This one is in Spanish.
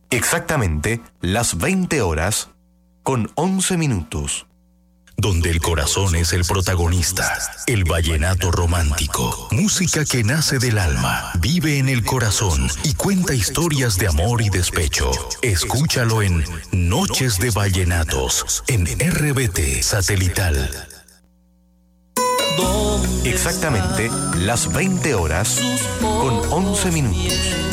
Exactamente las 20 horas con 11 minutos. Donde el corazón es el protagonista, el vallenato romántico, música que nace del alma, vive en el corazón y cuenta historias de amor y despecho. Escúchalo en Noches de Vallenatos, en RBT Satelital. Exactamente las 20 horas con 11 minutos.